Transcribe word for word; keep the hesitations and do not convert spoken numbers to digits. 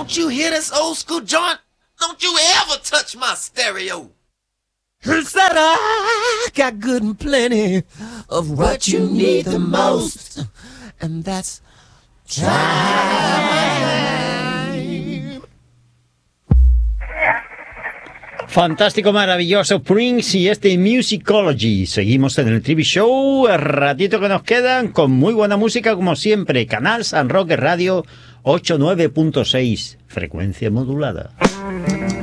Don't you hear this old school joint? Don't you ever touch my stereo. It's that I got good and plenty of what you need the most, and that's time. Fantástico, maravilloso Prince y este Musicology. Seguimos en el T V Show, el ratito que nos quedan con muy buena música como siempre. Canal San Roque Radio ochenta y nueve punto seis, frecuencia modulada.